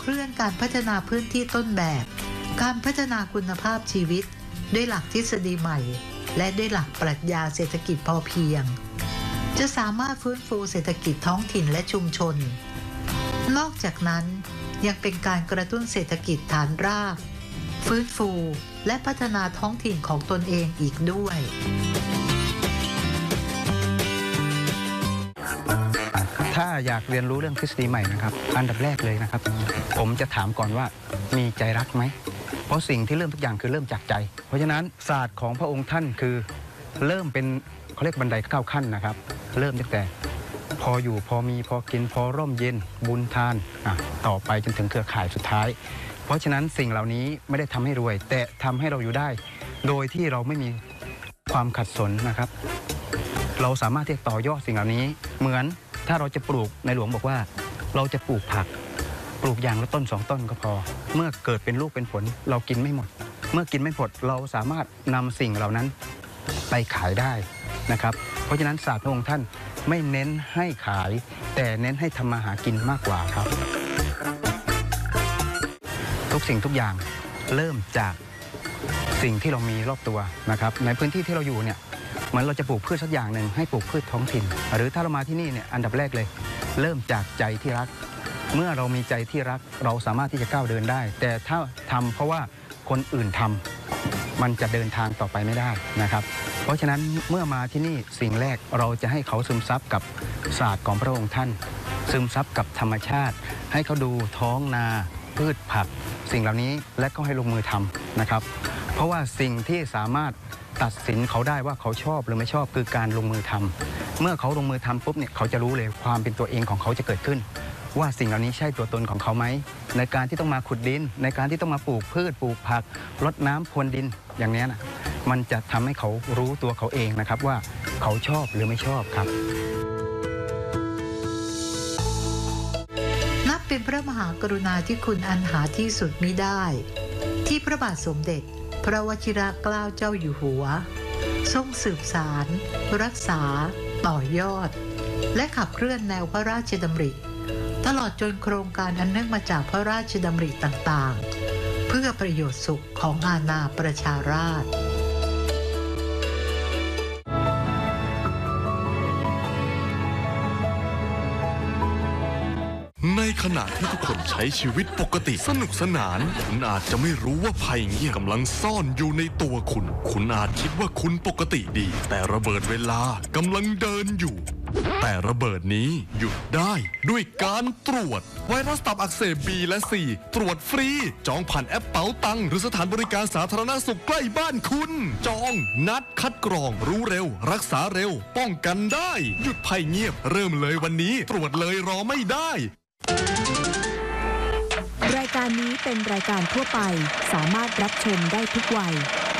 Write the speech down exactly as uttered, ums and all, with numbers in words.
เคลื่อนการพัฒนาพื้นที่ต้นแบบการพัฒนาคุณภาพชีวิตด้วยหลักทฤษฎีใหม่และด้วยหลักปรัชญาเศรษฐกิจพอเพียงจะสามารถฟื้นฟูเศรษฐกิจท้องถิ่นและชุมชนนอกจากนั้นยังเป็นการกระตุ้นเศรษฐกิจฐานรากฟื้นฟูและพัฒนาท้องถิ่นของตนเองอีกด้วยถ้าอยากเรียนรู้เรื่องทฤษฎีใหม่นะครับอันดับแรกเลยนะครับผมจะถามก่อนว่ามีใจรักไหมเพราะสิ่งที่เริ่มทุกอย่างคือเริ่มจากใจเพราะฉะนั้นศาสตร์ของพระองค์ท่านคือเริ่มเป็นเขาเรียกบันไดเก้าขั้นนะครับเริ่มตั้งแต่พออยู่พอมีพอกินพอร่มเย็นบุญทานอ่ะต่อไปจนถึงเครือข่ายสุดท้ายเพราะฉะนั้นสิ่งเหล่านี้ไม่ได้ทำให้รวยแต่ทำให้เราอยู่ได้โดยที่เราไม่มีความขัดสนนะครับเราสามารถที่จะต่อยอดสิ่งเหล่านี้เหมือนถ้าเราจะปลูกในหลวงบอกว่าเราจะปลูกผักปลูกอย่างละต้นสองต้นก็พอเมื่อเกิดเป็นลูกเป็นผลเรากินไม่หมดเมื่อกินไม่หมดเราสามารถนำสิ่งเหล่านั้นไปขายได้นะครับเพราะฉะนั้นศาสตร์พระองค์ท่านไม่เน้นให้ขายแต่เน้นให้ทำมาหากินมากกว่าครับทุกสิ่งทุกอย่างเริ่มจากสิ่งที่เรามีรอบตัวนะครับในพื้นที่ที่เราอยู่เนี่ยเหมือนเราจะปลูกพืชสักอย่างหนึ่งให้ปลูกพืชท้องถิ่นหรือถ้าเรามาที่นี่เนี่ยอันดับแรกเลยเริ่มจากใจที่รักเมื่อเรามีใจที่รักเราสามารถที่จะก้าวเดินได้แต่ถ้าทำเพราะว่าคนอื่นทำมันจะเดินทางต่อไปไม่ได้นะครับเพราะฉะนั้นเมื่อมาที่นี่สิ่งแรกเราจะให้เขาซึมซับกับศาสตร์ของพระองค์ท่านซึมซับกับธรรมชาติให้เขาดูท้องนาพืชผักสิ่งเหล่านี้และก็ให้ลงมือทำนะครับเพราะว่าสิ่งที่สามารถตัดสินเขาได้ว่าเขาชอบหรือไม่ชอบคือการลงมือทำเมื่อเขาลงมือทำปุ๊บเนี่ยเขาจะรู้เลยความเป็นตัวเองของเขาจะเกิดขึ้นว่าสิ่งเหล่านี้ใช่ตัวตนของเขาไหมในการที่ต้องมาขุดดินในการที่ต้องมาปลูกพืชปลูกผักรดน้ำพรวนดินอย่างนี้นะมันจะทำให้เขารู้ตัวเขาเองนะครับว่าเขาชอบหรือไม่ชอบครับนับเป็นพระมหากรุณาธิคุณอันหาที่สุดมิได้ที่พระบาทสมเด็จพระวชิรเกล้าเจ้าอยู่หัวทรงสืบสานรักษาต่อยอดและขับเคลื่อนแนวพระราชดำริตลอดจนโครงการอันเนื่องมาจากพระราชดำริต่างๆเพื่อประโยชน์สุขของอาณาประชาราษฎร์ในขณะที่ทุกคนใช้ชีวิตปกติสนุกสนานคุณอาจจะไม่รู้ว่าภัยเงี่ยกำลังซ่อนอยู่ในตัวคุณคุณอาจคิดว่าคุณปกติดีแต่ระเบิดเวลากำลังเดินอยู่แต่ระเบิดนี้หยุดได้ด้วยการตรวจไวรัสตับอักเสบ บี และ ซี ตรวจฟรีจองผ่านแอปเป๋าตังหรือสถานบริการสาธารณสุขใกล้บ้านคุณจองนัดคัดกรองรู้เร็วรักษาเร็วป้องกันได้หยุดภัยเงียบเริ่มเลยวันนี้ตรวจเลยรอไม่ได้รายการนี้เป็นรายการทั่วไปสามารถรับชมได้ทุกวัย